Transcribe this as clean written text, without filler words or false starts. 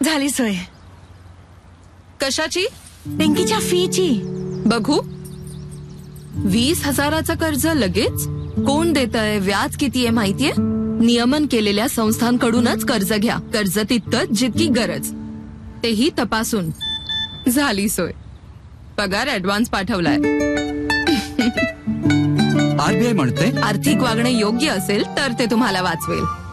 झाली सोय. कशाची? पिंकीच्या फीची. बघू. 20,000चं कर्ज लगेच? कोण देतंय, व्याज किती आहे माहितीये? नियमन केलेल्या संस्थांकडूनच कर्ज घ्या. कर्ज तितकंच जितकी गरज, तेही तपासून. झाली सोय. पगार ऍडव्हान्स पाठवलाय. आरबीआय म्हणते आर्थिक वागणे योग्य असेल तर ते तुम्हाला वाचवेल.